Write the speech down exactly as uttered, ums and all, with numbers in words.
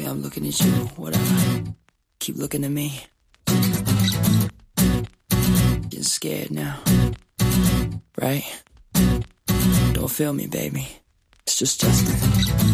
me, I'm looking at you, whatever. Keep looking at me. Getting scared now, right? Don't feel me, baby. It's just Justin.